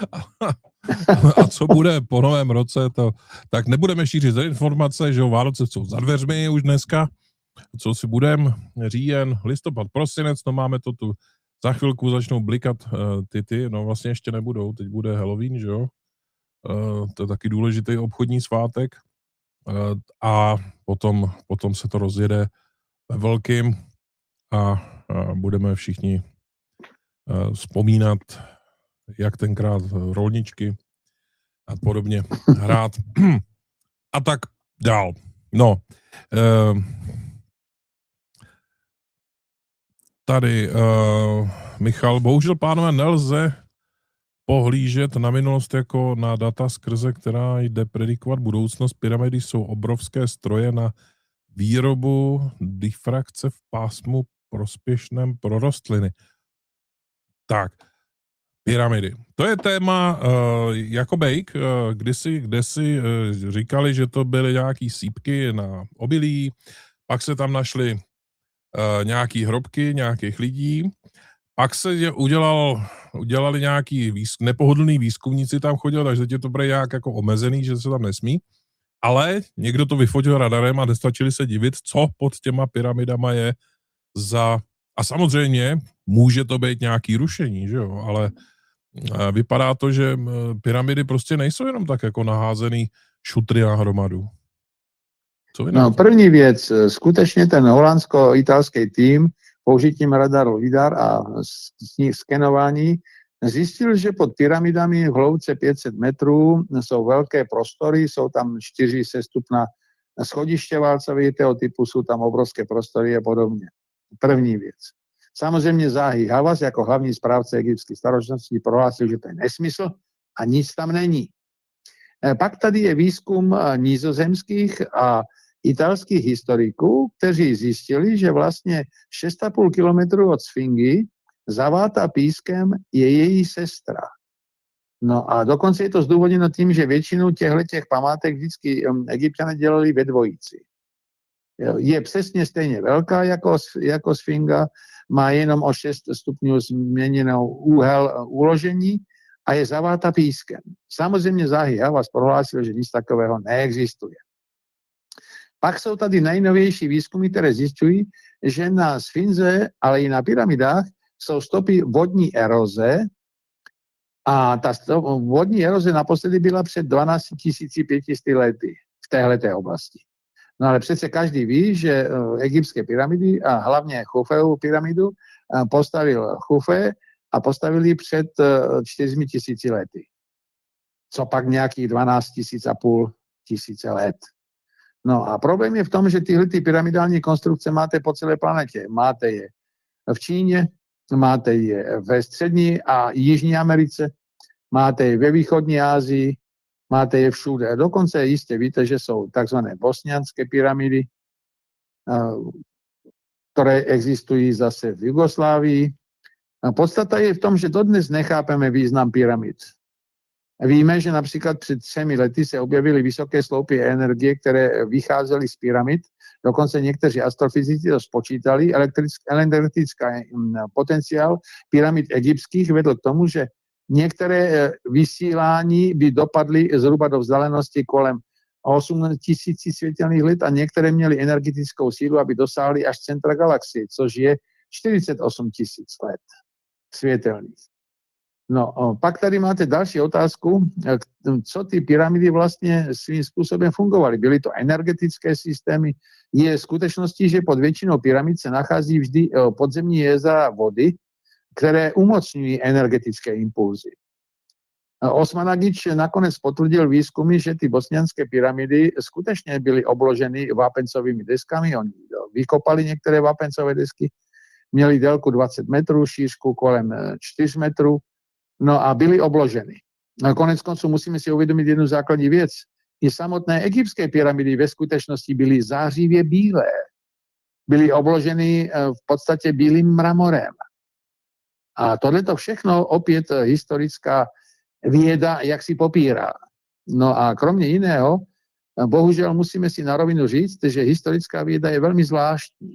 A co bude po novém roce, to, tak nebudeme šířit informace, že Vánoce jsou za dveřmi už dneska, co si budeme, říjen, listopad, prosinec, no máme to tu, za chvilku začnou blikat uh, ty ty, no vlastně ještě nebudou, teď bude Halloween, že jo, uh, to je taky důležitý obchodní svátek uh, a potom, potom se to rozjede ve velkým a, a budeme všichni uh, vzpomínat, jak tenkrát rolničky a podobně hrát a tak dál. No, uh, tady uh, Michal, bohužel, pánové, nelze pohlížet na minulost jako na data, skrze která jde predikovat budoucnost. Pyramidy jsou obrovské stroje na výrobu difrakce v pásmu prospěšném pro rostliny. Tak, pyramidy. To je téma uh, jako bejk, uh, kdysi, kdysi uh, říkali, že to byly nějaký sípky na obilí, pak se tam našly uh, nějaký hrobky nějakých lidí, pak se udělal, udělali nějaký výzk, nepohodlný výzkumníci tam chodili, takže teď je to bude nějak jako omezený, že se tam nesmí, ale někdo to vyfotil radarem a nestačili se divit, co pod těma pyramidama je za... A samozřejmě může to být nějaký rušení, že jo, ale vypadá to, že pyramidy prostě nejsou jenom tak jako naházený šutry na hromadu. Co vy no, první věc, skutečně ten holandsko-italský tým použitím radaru lidar a s nich skenování zjistil, že pod pyramidami v hloubce pět set metrů jsou velké prostory, jsou tam čtyři sestupná schodiště válcovitého typu, jsou tam obrovské prostory a podobně. První věc. Samozřejmě Zahi Hawass jako hlavní správce egyptských staročností prohlásil, že to je nesmysl a nic tam není. Pak tady je výzkum nizozemských a italských historiků, kteří zjistili, že vlastně šest a půl kilometru od Sfingy zaváta pískem je její sestra. No a dokonce je to zdůvodněno tím, že většinu těchto památek vždycky Egypťané dělali ve dvojici. Je přesně stejně velká jako, jako Sfinga, má jenom o šest stupňů změněnou úhel uložení a je zaváta pískem. Samozřejmě Zahi Hawass prohlásil, že nic takového neexistuje. Pak jsou tady nejnovější výzkumy, které zjišťují, že na Sfinze, ale i na pyramidách jsou stopy vodní eroze a ta stop, vodní eroze naposledy byla před dvanáct tisíc pět set lety v téhleté oblasti. No ale přece každý ví, že egyptské pyramidy a hlavně Chufeovu pyramidu postavil Chufe a postavili před čtyřmi tisíci lety. Co pak nějakých dvanáct tisíc a půl tisíce let. No a problém je v tom, že tyhle ty pyramidální konstrukce máte po celé planetě. Máte je v Číně, máte je ve střední a jižní Americe, máte je ve východní Asii, máte je všude. Dokonce jistě víte, že jsou takzvané bosnianské pyramidy, které existují zase v Jugoslávii. A podstata je v tom, že dodnes nechápeme význam pyramid. Víme, že například před třemi lety se objevily vysoké sloupy energie, které vycházely z pyramid. Dokonce někteří astrofyzici to spočítali. Elektrický potenciál pyramid egyptských vedl k tomu, že některé vysílání by dopadly zhruba do vzdálenosti kolem osm tisíc světelných let a některé měly energetickou sílu, aby dosáhly až centra galaxie, což je čtyřicet osm tisíc let světelných. No, pak tady máte další otázku, co ty pyramidy vlastně svým způsobem fungovaly. Byly to energetické systémy. Je skutečností, že pod většinou pyramid se nachází vždy podzemní jezera vody, které umocňují energetické impulzy. Osman Agič nakonec potvrdil výzkumy, že ty bosnianské pyramidy skutečně byly obloženy vápencovými deskami. Oni vykopali některé vápencové desky, měly délku dvacet metrů, šířku kolem čtyři metrů, no a byly obloženy. A konec konců musíme si uvědomit jednu základní věc. I samotné egyptské pyramidy ve skutečnosti byly zářivě bílé. Byly obloženy v podstatě bílým mramorem. A tohleto všechno opět historická věda, jak si popírá. No a kromě jiného, bohužel musíme si na rovinu říct, že historická věda je velmi zvláštní.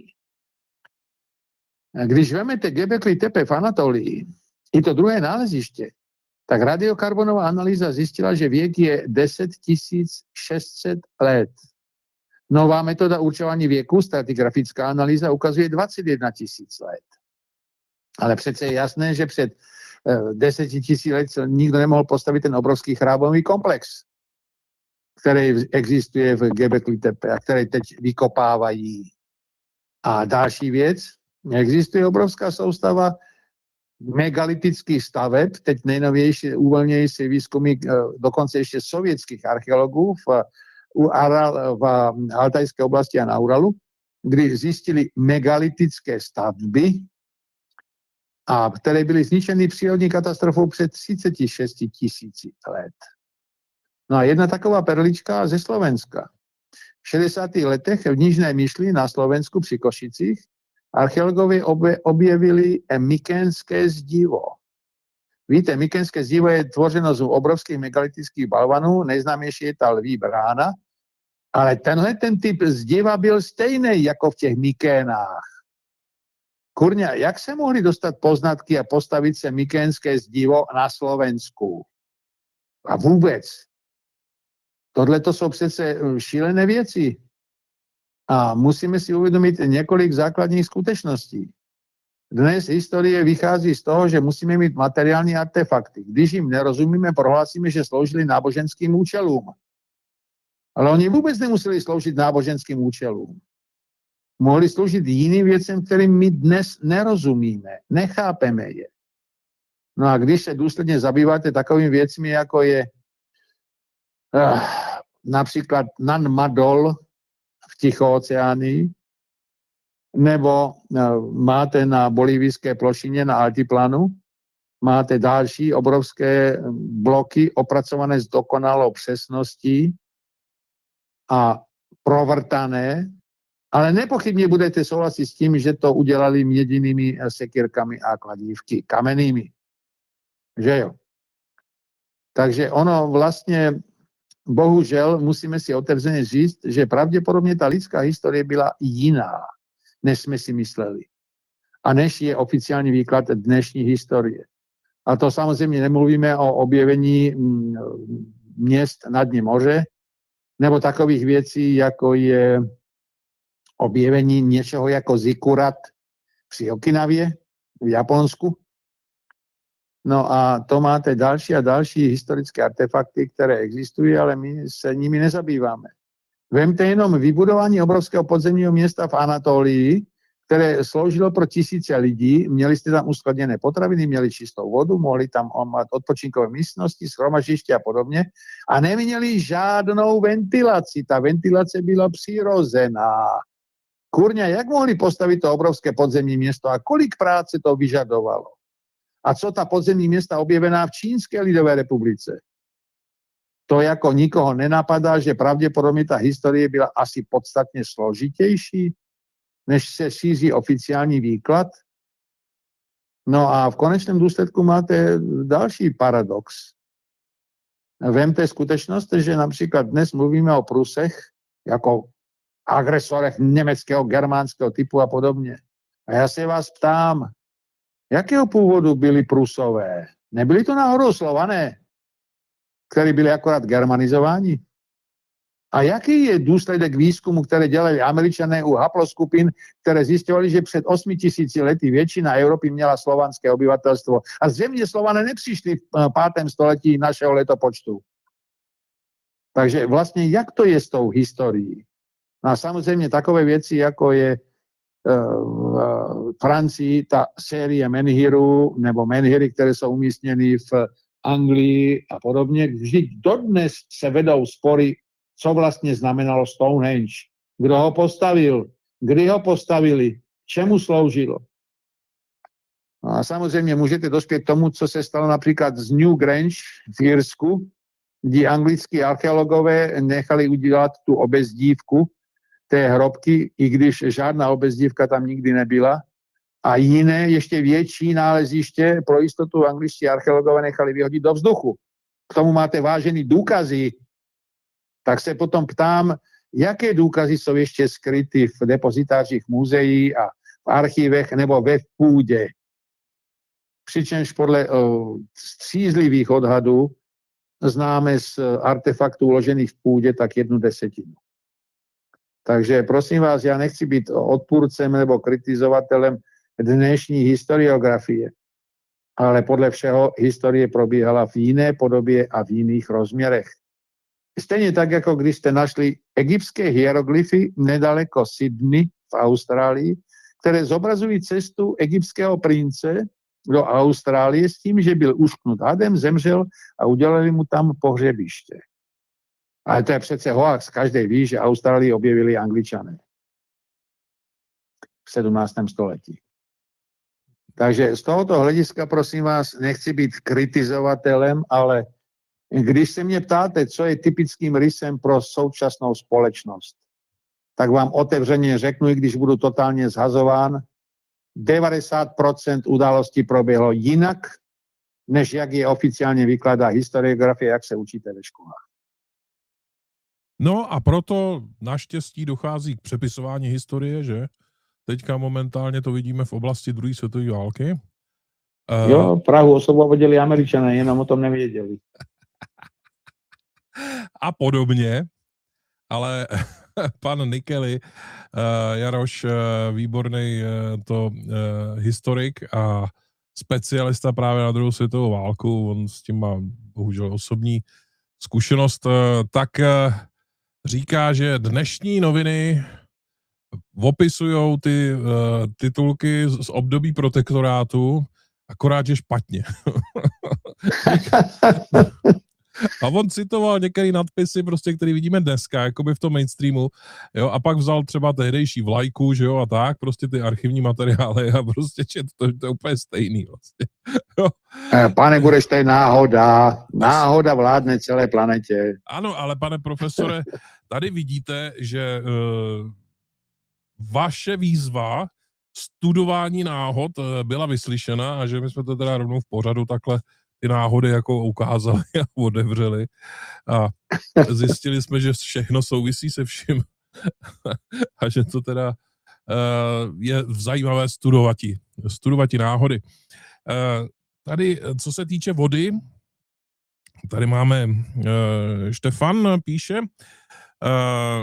Když vezmete Göbekli Tepe v Anatolii, i to druhé náleziště, tak radiokarbonová analýza zjistila, že věk je deset tisíc šest set let. Nová metoda určování věku, stratigrafická analýza, ukazuje dvacet jedna tisíc let. Ale přece je jasné, že před deseti tisíc let nikdo nemohl postavit ten obrovský chrámový komplex, který existuje v Göbekli Tepe a který teď vykopávají. A další věc, existuje obrovská soustava megalitických staveb, teď nejnovější, uvolnější výzkumy dokonce ještě sovětských archeologů v, u Aral, v Altajské oblasti a na Uralu, kdy zjistili megalitické stavby, a které byly zničeny přírodní katastrofou před třicet šest tisíci let. No a jedna taková perlička ze Slovenska. V šedesátých letech v Nižné Myšli na Slovensku při Košicích archeologové objevili mykénské zdivo. Víte, mykénské zdivo je tvořeno z obrovských megalitických balvanů, nejznámější je ta lví brána, ale tenhle ten typ zdiva byl stejný jako v těch mykénách. Kurňa, jak se mohli dostat poznatky a postavit se mykénské zdivo na Slovensku? A vůbec. Tohle to jsou přece šílené věci. A musíme si uvědomit několik základních skutečností. Dnes historie vychází z toho, že musíme mít materiální artefakty. Když jim nerozumíme, prohlásíme, že sloužili náboženským účelům. Ale oni vůbec nemuseli sloužit náboženským účelům. Mohli sloužit jiným věcem, kterým my dnes nerozumíme, nechápeme je. No a když se důsledně zabýváte takovými věcmi, jako je uh, například Nan Madol v Tichooceánii, nebo uh, máte na bolivijské plošině na Altiplanu, máte další obrovské bloky opracované s dokonalou přesností a provrtané, ale nepochybně budete souhlasit s tím, že to udělali měděnými sekírkami a kladívky kamennými. Že jo? Takže ono vlastně, bohužel, musíme si otevřeně říct, že pravděpodobně ta lidská historie byla jiná, než jsme si mysleli. A než je oficiální výklad dnešní historie. A to samozřejmě nemluvíme o objevení měst na dně moře, nebo takových věcí, jako je objevení něčeho jako zikurat při Okinavě v Japonsku. No a to máte další a další historické artefakty, které existují, ale my se nimi nezabýváme. Vemte jenom vybudování obrovského podzemního města v Anatolii, které sloužilo pro tisíce lidí, měli jste tam uskladněné potraviny, měli čistou vodu, mohli tam mít odpočinkové místnosti, shromaždiště a podobně a neměli žádnou ventilaci. Ta ventilace byla přirozená. Kurňa, jak mohli postavit to obrovské podzemní město a kolik práce to vyžadovalo? A co ta podzemní města objevená v Čínské lidové republice? To jako nikoho nenapadá, že pravděpodobně ta historie byla asi podstatně složitější, než se šíří oficiální výklad. No a v konečném důsledku máte další paradox. Vemte skutečnost, že například dnes mluvíme o Prusech jako agresorech německého, germánského typu a podobně. A já se vás ptám, jakého původu byli Prusové? Nebyli to náhodou Slované, kteří byli akorát germanizováni? A jaký je důsledek výzkumu, které dělali Američané u haploskupin, které zjistovali, že před osmi tisíci lety většina Evropy měla slovanské obyvatelstvo a zřejmě Slované nepřišli v pátém století našeho letopočtu. Takže vlastně jak to je s tou historií? A samozřejmě takové věci, jako je v Francii ta série menhirů nebo menhiry, které jsou umístěny v Anglii a podobně. Vždyť dodnes se vedou spory, co vlastně znamenalo Stonehenge. Kdo ho postavil? Kdy ho postavili? Čemu sloužilo? A samozřejmě můžete dospět tomu, co se stalo například z New Grange v Irsku, kdy angličtí archeologové nechali udělat tu obezdívku té hrobky, i když žádná obezdívka tam nikdy nebyla. A jiné, ještě větší náleziště pro jistotu angličtí archeologové nechali vyhodit do vzduchu. K tomu máte vážený důkazy. Tak se potom ptám, jaké důkazy jsou ještě skryty v depozitářích muzeí a v archivech nebo ve půdě. Přičemž podle uh, střízlivých odhadů známe z artefaktů uložených v půdě tak jednu desetinu. Takže prosím vás, já nechci být odpůrcem nebo kritizovatelem dnešní historiografie, ale podle všeho historie probíhala v jiné podobě a v jiných rozměrech. Stejně tak, jako když jste našli egyptské hieroglyfy nedaleko Sydney v Austrálii, které zobrazují cestu egyptského prince do Austrálie s tím, že byl ušknut hadem, zemřel a udělali mu tam pohřebiště. Ale to je přece hoax. Každý ví, že Austrálii objevili Angličané v sedmnáctém století. Takže z tohoto hlediska, prosím vás, nechci být kritizovatelem, ale když se mě ptáte, co je typickým rysem pro současnou společnost, tak vám otevřeně řeknu, i když budu totálně zhazován, devadesát procent událostí proběhlo jinak, než jak je oficiálně vykládá historiografie, jak se učíte ve školách. No a proto naštěstí dochází k přepisování historie, že? Teďka momentálně to vidíme v oblasti druhé světové války. Jo, Prahu osvobodili Američané, jenom o tom nevěděli. A podobně, ale pan Nikely, Jaroš, výborný to historik a specialista právě na druhou světovou válku, on s tím má bohužel osobní zkušenost, tak říká, že dnešní noviny opisujou ty uh, titulky z období protektorátu, akorát, že špatně. A on citoval některé nadpisy, prostě, které vidíme dneska, jakoby v tom mainstreamu, jo, a pak vzal třeba tehdejší vlajku, že jo, a tak, prostě ty archivní materiály a prostě čet, to, to je úplně stejný vlastně. Jo. Pane Bureš, to je náhoda. Náhoda vládne celé planetě. Ano, ale pane profesore, tady vidíte, že uh, vaše výzva studování náhod uh, byla vyslyšena a že my jsme to teda rovnou v pořadu takhle ty náhody jako ukázali a otevřeli a zjistili jsme, že všechno souvisí se vším a že to teda uh, je zajímavé studovati, studovati náhody. Uh, tady, co se týče vody, tady máme uh, Štefan píše, uh,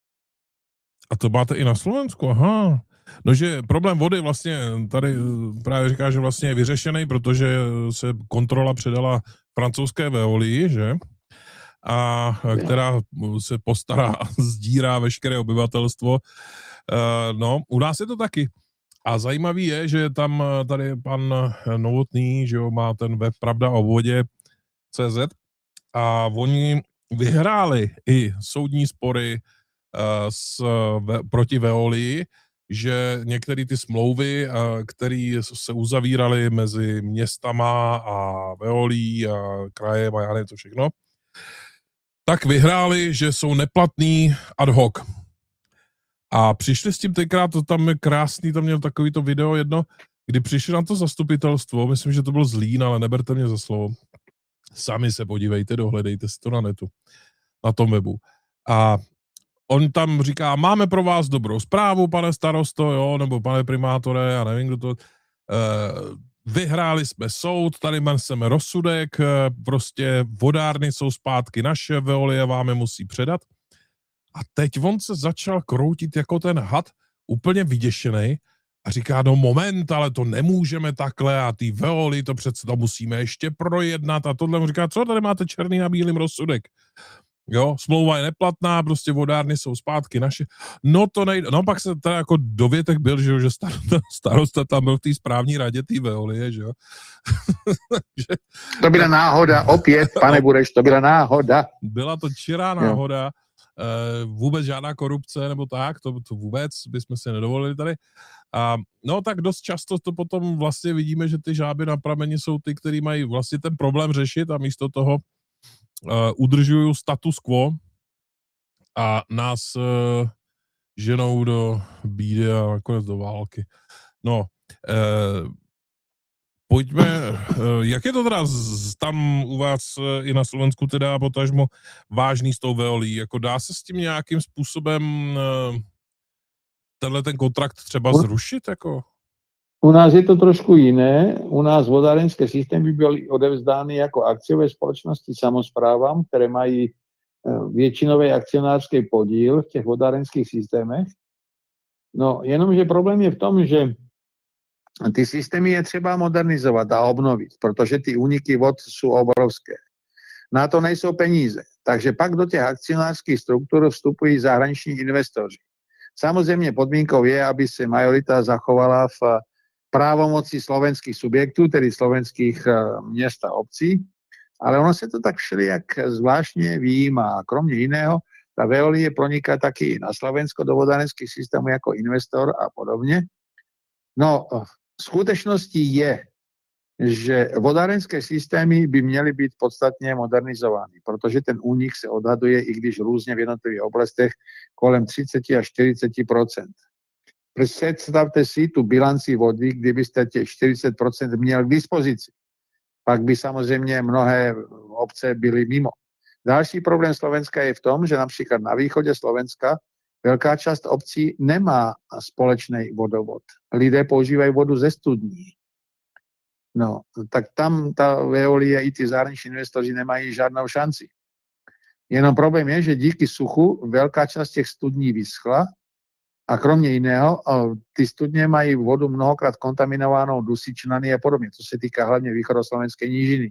a to máte i na Slovensku, aha. No, že problém vody vlastně tady právě říká, že vlastně je vyřešený, protože se kontrola předala francouzské Veolii, že? A která se postará a sdírá veškeré obyvatelstvo. Uh, no, u nás je to taky. A zajímavý je, že tam tady pan Novotný, že jo, má ten web Pravda o vodě C Z a oni vyhráli i soudní spory uh, s, ve, proti Veolii, že některé ty smlouvy, uh, které se uzavíraly mezi městama a Veolií a krajem a já nevím co všechno, tak vyhráli, že jsou neplatný ad hoc. A přišli s tím tenkrát, to tam je krásný, tam měl takový to video jedno, kdy přišli na to zastupitelstvo, myslím, že to byl Zlín, ale neberte mě za slovo. Sami se podívejte, dohledejte si to na netu, na tom webu. A on tam říká, máme pro vás dobrou zprávu, pane starosto, jo, nebo pane primátore, já nevím, kdo to... Uh, vyhráli jsme soud, tady máme rozsudek, prostě vodárny jsou zpátky naše, Veolie vám je musí předat. A teď on se začal kroutit jako ten had, úplně vyděšený a říká, no moment, ale to nemůžeme takhle a ty Veolie, to přece to musíme ještě projednat a tohle mu říká, co tady máte černý na bílým rozsudek? Jo, smlouva je neplatná, prostě vodárny jsou zpátky naše. No to nejde. No pak se teda jako dovětek byl, že, že starosta, starosta tam byl v té správní radě té Veolie, že jo. že, to byla náhoda, opět, pane Bureš, to byla náhoda. Byla to čirá náhoda, e, vůbec žádná korupce nebo tak, to, to vůbec bychom si nedovolili tady. A no tak dost často to potom vlastně vidíme, že ty žáby na prameni jsou ty, který mají vlastně ten problém řešit a místo toho Uh, udržují status quo a nás uh, ženou do bídy a nakonec do války. No, uh, pojďme, uh, jak je to teda z, tam u vás uh, i na Slovensku teda potažmo vážný s tou Veolií? Jako dá se s tím nějakým způsobem uh, tenhle ten kontrakt třeba zrušit? Jako? U nás je to trošku jiné. U nás vodárenské systémy byly odevzdány jako akciové společnosti samosprávam, které mají většinový akcionářský podíl v těch vodárenských systémech. No, jenomže problém je v tom, že ty systémy je třeba modernizovat a obnovit, protože ty úniky vod jsou obrovské. Na to nejsou peníze. Takže pak do těch akcionářských struktur vstupují zahraniční investoři. Samozřejmě podmínkou je, aby se majorita zachovala v právomoci slovenských subjektů, tedy slovenských měst a obcí, ale ono se to tak všelijak zvláštně vyjímá. Kromě jiného, ta Veolie proniká taky na Slovensko do vodárenských systémů jako investor a podobně. No, v skutečnosti je, že vodárenské systémy by měly být podstatně modernizovány, protože ten únik se odhaduje, i když různě v jednotlivých oblastech, kolem třicet až čtyřicet procent. Představte si tu bilanci vody, kdybyste těch čtyřicet procent měl k dispozici. Pak by samozřejmě mnohé obce byly mimo. Další problém Slovenska je v tom, že například na východě Slovenska velká část obcí nemá společný vodovod. Lidé používají vodu ze studní. No, tak tam ta Veolie i ty zahraniční investoři nemají žádnou šanci. Jenom problém je, že díky suchu velká část těch studní vyschla a kromě jiného ty studně mají vodu mnohokrát kontaminovanou dusičnany a podobně. To se týká hlavně východoslovenské nížiny.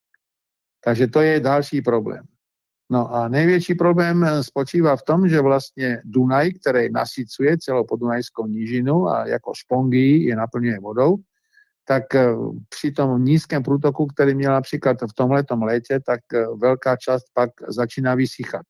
Takže to je další problém. No a největší problém spočívá v tom, že vlastně Dunaj, který nasycuje celou podunajskou nížinu a jako špongy je naplňuje vodou, tak při tom nízkém průtoku, který měl například v tomhletom létě, tak velká část pak začíná vysychat.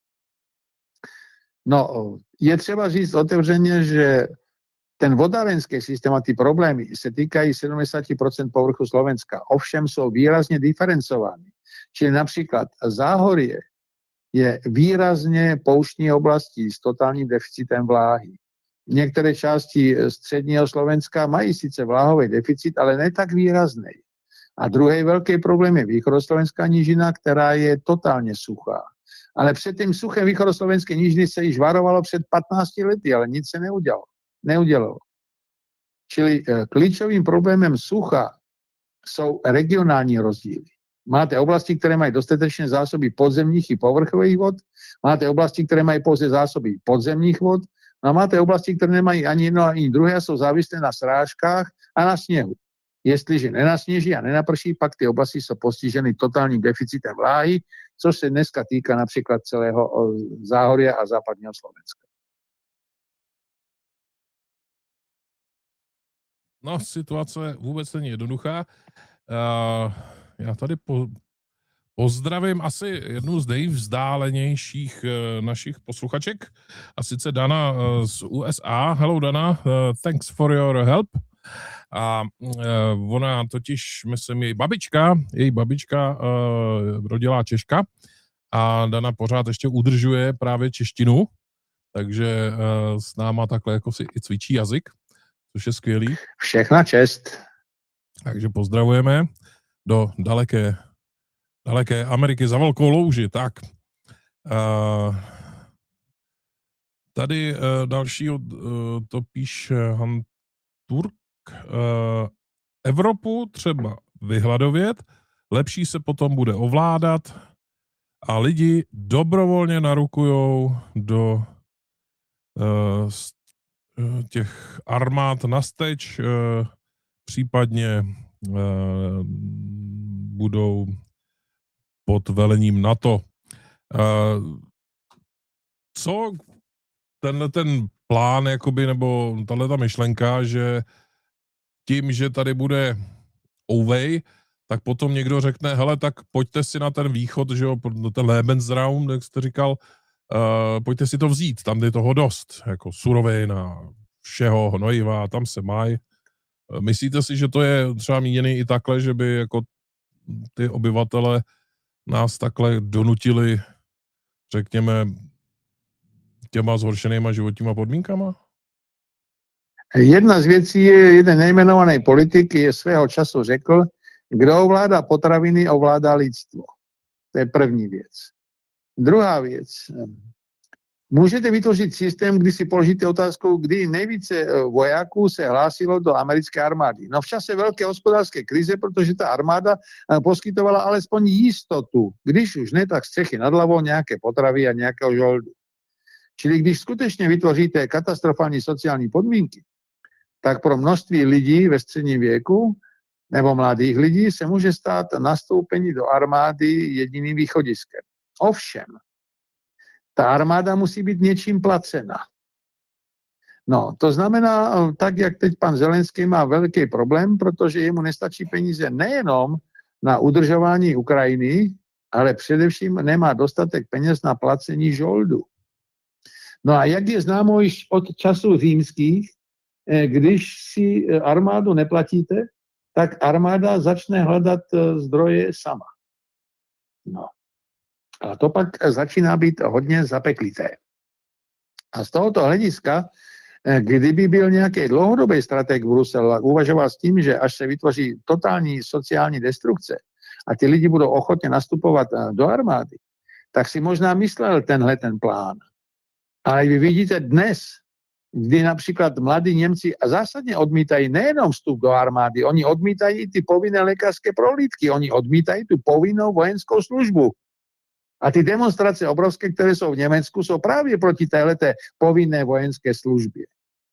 No, je třeba říct otevřeně, že ten vodárenský systém a ty problémy se týkají sedmdesát procent povrchu Slovenska, ovšem jsou výrazně diferencovány. Čili například Záhorie je výrazně pouštní oblastí s totálním deficitem vláhy. Některé části středního Slovenska mají sice vláhový deficit, ale ne tak výrazný. A druhý velký problém je východoslovenská nížina, která je totálně suchá. Ale před tím suchem východoslovenské nížiny se již varovalo před patnácti lety, ale nic se neudělalo. neudělalo. Čili klíčovým problémem sucha jsou regionální rozdíly. Máte oblasti, které mají dostatečné zásoby podzemních i povrchových vod, máte oblasti, které mají pouze zásoby podzemních vod, a máte oblasti, které nemají ani jedno, ani druhé a jsou závislé na srážkách a na sněhu. Jestliže nenasněží a nenaprší, pak ty oblasti jsou postiženy totálním deficitem vláhy, což se dneska týká například celého Záhoria a západního Slovenska. No, situace vůbec není jednoduchá. Uh, já tady po, pozdravím asi jednu z nejvzdálenějších uh, našich posluchaček, a sice Dana uh, z U S A. Hello Dana, uh, thanks for your help. A uh, ona totiž, myslím, její babička, její babička uh, rodilá Češka a Dana pořád ještě udržuje právě češtinu, takže uh, s náma takhle jako si i cvičí jazyk, což je skvělý. Všechna čest. Takže pozdravujeme do daleké, daleké Ameriky za velkou louži. Tak, uh, tady uh, další uh, to píše Han Turk. Uh, Evropu třeba vyhladovět, lepší se potom bude ovládat a lidi dobrovolně narukujou do uh, těch armád nasteč, uh, případně uh, budou pod velením NATO. Uh, co tenhle ten plán, jakoby, nebo tato myšlenka, že tím, že tady bude ouvej, tak potom někdo řekne, hele, tak pojďte si na ten východ, že jo, ten Lebensraum, jak jste říkal, uh, pojďte si to vzít, tam je toho dost, jako surovin a všeho, hnojiva, tam se mají. Myslíte si, že to je třeba míněný i takhle, že by jako ty obyvatele nás takhle donutili, řekněme, těma zhoršenýma životníma podmínkama? Jedna z věcí je, jeden nejmenovaný politik je svého času řekl, kdo ovládá potraviny, ovládá lidstvo. To je první věc. Druhá věc. Můžete vytvořit systém, kdy si položíte otázku, kdy nejvíce vojáků se hlásilo do americké armády. No v čase velké hospodářské krize, protože ta armáda poskytovala alespoň jistotu. Když už ne, tak střechy nad hlavou, nějaké potravy a nějakého žoldu. Čili když skutečně vytvoříte katastrofální sociální podmínky, tak pro množství lidí ve středním věku nebo mladých lidí se může stát nastoupení do armády jediným východiskem. Ovšem, ta armáda musí být něčím placena. No, to znamená, tak jak teď pan Zelenský má velký problém, protože jemu nestačí peníze nejenom na udržování Ukrajiny, ale především nemá dostatek peněz na placení žoldu. No a jak je známo již od času římských, když si armádu neplatíte, tak armáda začne hledat zdroje sama. No. A to pak začíná být hodně zapeklité. A z tohoto hlediska, kdyby byl nějaký dlouhodobý strateg v Bruselu a uvažoval s tím, že až se vytvoří totální sociální destrukce a ti lidi budou ochotně nastupovat do armády, tak si možná myslel tenhle ten plán. Ale vy vidíte dnes, kdy například mladí Němci zásadně odmítají nejenom vstup do armády, oni odmítají ty povinné lékařské prohlídky, oni odmítají tu povinnou vojenskou službu. A ty demonstrace obrovské, které jsou v Německu, jsou právě proti téhleté povinné vojenské službě.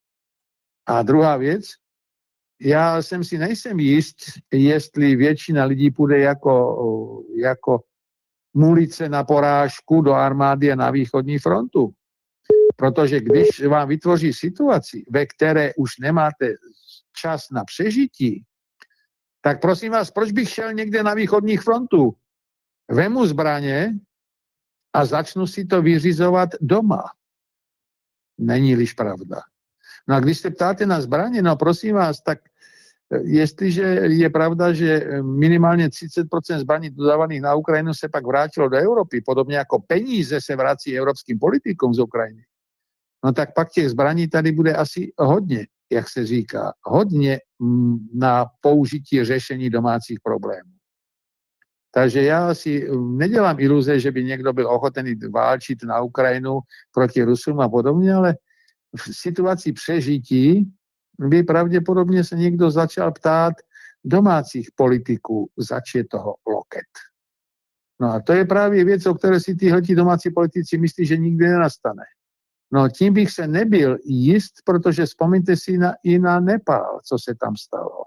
A druhá věc, já jsem si nejsem jist, jestli většina lidí půjde jako, jako mulice na porážku do armády a na východní frontu. Protože když vám vytvoří situaci, ve které už nemáte čas na přežití, tak prosím vás, proč bych šel někde na východních frontů? Vemu zbraně a začnu si to vyřizovat doma. Není-liž pravda. No a když se ptáte na zbraně, no prosím vás, tak Jestliže je pravda, že minimálně třicet procent zbraní dodávaných na Ukrajinu se pak vrátilo do Evropy, podobně jako peníze se vrací evropským politikům z Ukrajiny, no tak pak těch zbraní tady bude asi hodně, jak se říká, hodně na použití řešení domácích problémů. Takže já si nedělám iluze, že by někdo byl ochotený válčit na Ukrajinu proti Rusům a podobně, ale v situaci přežití by pravděpodobně se někdo začal ptát domácích politiků, zač je toho loket. No a to je právě věc, o které si tyhleti domácí politici myslí, že nikdy nenastane. No tím bych se nebyl jist, protože vzpomeňte si na, i na Nepál, co se tam stalo.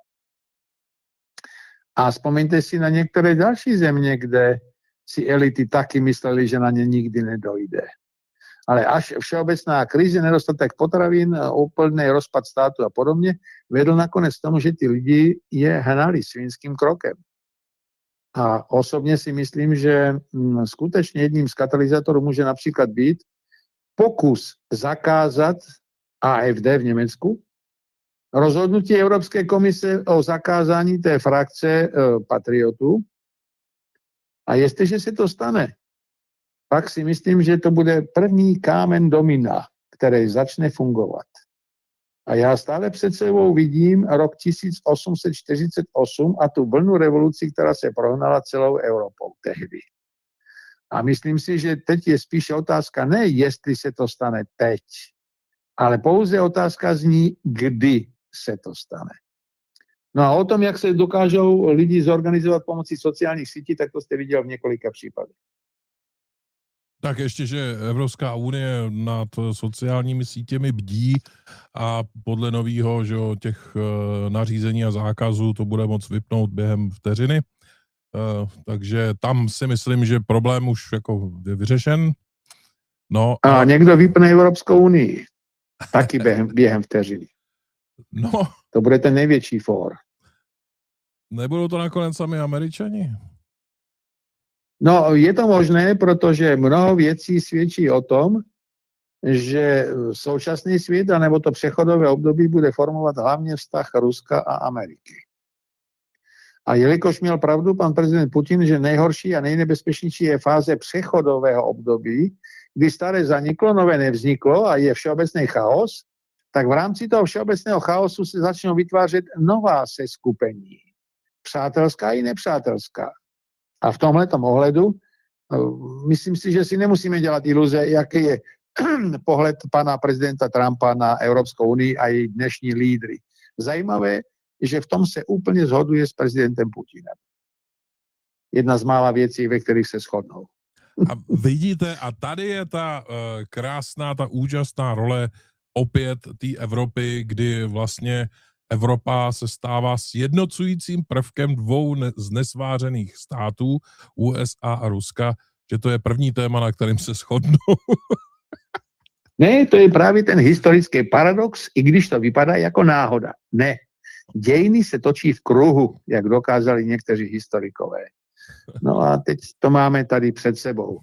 A vzpomeňte si na některé další země, kde si elity taky mysleli, že na ně nikdy nedojde. Ale až všeobecná krize, nedostatek potravín, úplný rozpad státu a podobně, vedl nakonec k tomu, že ty lidi je hnali svinským krokem. A osobně si myslím, že skutečně jedním z katalyzátorů může například být pokus zakázat á ef dé v Německu, rozhodnutí Evropské komise o zakázání té frakce e, patriotů. A jestliže se to stane, pak si myslím, že to bude první kámen domina, který začne fungovat. A já stále před sebou vidím rok tisíc osm set čtyřicet osm a tu vlnu revolucí, která se prohnala celou Evropou tehdy. A myslím si, že teď je spíše otázka ne, jestli se to stane teď, ale pouze otázka zní, kdy se to stane. No a o tom, jak se dokážou lidi zorganizovat pomocí sociálních sítí, tak to jste viděl v několika případech. Tak ještě, že Evropská unie nad sociálními sítěmi bdí a podle nového, že jo, těch nařízení a zákazů to bude moc vypnout během vteřiny. Takže tam si myslím, že problém už jako je vyřešen. No a... a někdo vypne Evropskou unii. Taky během, během vteřiny. No. To bude ten největší fór. Nebudou to nakonec sami Američani? No, je to možné, protože mnoho věcí svědčí o tom, že současný svět, anebo to přechodové období bude formovat hlavně vztah Ruska a Ameriky. A jelikož měl pravdu pan prezident Putin, že nejhorší a nejnebezpečnější je fáze přechodového období, kdy staré zaniklo, nové nevzniklo a je všeobecný chaos, tak v rámci toho všeobecného chaosu se začnou vytvářet nová seskupení. Přátelská i nepřátelská. A v tomhletom ohledu myslím si, že si nemusíme dělat iluze, jaký je pohled pana prezidenta Trumpa na Evropskou unii a její dnešní lídry. Zajímavé, že v tom se úplně shoduje s prezidentem Putinem. Jedna z mála věcí, ve kterých se shodnou. A vidíte, a tady je ta uh, krásná, ta úžasná role opět té Evropy, kdy vlastně Evropa se stává sjednocujícím prvkem dvou ne- z nesvářených států, U S A a Ruska, že to je první téma, na kterém se shodnou. Ne, to je právě ten historický paradox, i když to vypadá jako náhoda. Ne, dějiny se točí v kruhu, jak dokázali někteří historikové. No a teď to máme tady před sebou.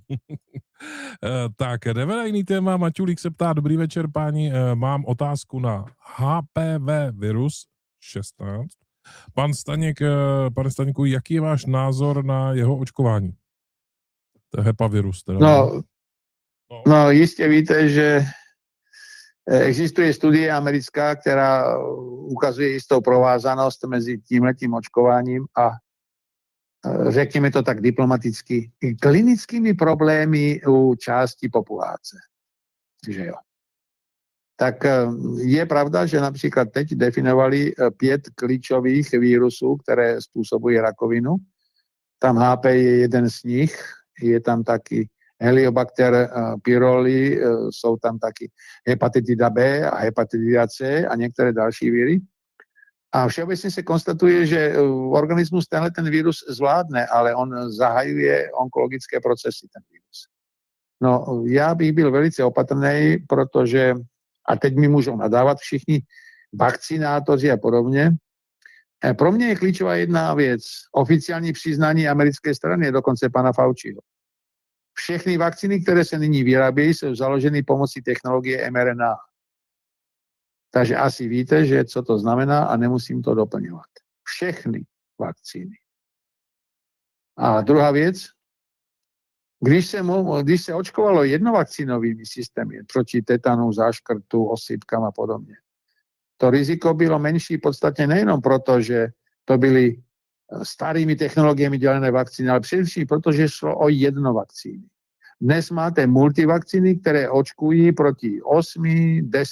Tak, jdeme na jiný téma. Maťulík se ptá, dobrý večer, páni, mám otázku na H P V virus šestnáct. Pan Staněk, pane Staňku, jaký je váš názor na jeho očkování? To je hepavirus. Teda. No, no. no, jistě víte, že existuje studie americká, která ukazuje jistou provázanost mezi tímhletím očkováním a řekněme to tak diplomaticky, klinickými problémy u části populace. Že jo. Tak je pravda, že například teď definovali pět klíčových vírusů, které způsobují rakovinu. Tam H P je jeden z nich, je tam taky Heliobacter pylori, jsou tam taky hepatitida B a hepatitida C a některé další víry. A všeobecně se konstatuje, že organismus tenhle ten virus zvládne, ale on zahajuje onkologické procesy, ten virus. No, já bych byl velice opatrný, protože, a teď mi můžou nadávat všichni vakcinátoři a podobně, pro mě je klíčová jedna věc. Oficiální přiznání americké strany, dokonce pana Fauciho. Všechny vakcíny, které se nyní vyrábějí, jsou založeny pomocí technologie M R N A. Takže asi víte, že co to znamená a nemusím to doplňovat. Všechny vakcíny. A druhá věc, když se, když se očkovalo jednovakcínovými systémy proti tetanu, záškrtu, osýpkám a podobně, to riziko bylo menší podstatně nejenom proto, že to byly starými technologiemi dělené vakcíny, ale především proto, že šlo o jednovakcíny. Dnes máte multivakcíny, které očkují proti osmi, deseti